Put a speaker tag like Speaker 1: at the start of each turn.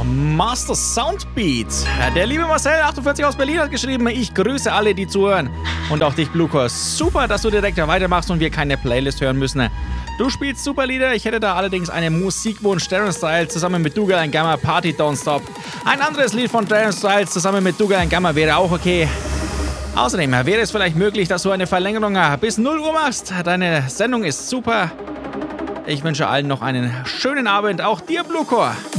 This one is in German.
Speaker 1: Master Soundbeat. Der liebe Marcel, 48 aus Berlin, hat geschrieben, ich grüße alle, die zuhören. Und auch dich, Bluecore. Super, dass du direkt weitermachst und wir keine Playlist hören müssen. Du spielst super Lieder, ich hätte da allerdings einen Musikwunsch. Darren Styles zusammen mit Dougal and Gamma, Party Don't Stop. Ein anderes Lied von Darren Styles zusammen mit Dougal and Gamma wäre auch okay. Außerdem wäre es vielleicht möglich, dass du eine Verlängerung bis 0 Uhr machst. Deine Sendung ist super. Ich wünsche allen noch einen schönen Abend, auch dir, Bluecore.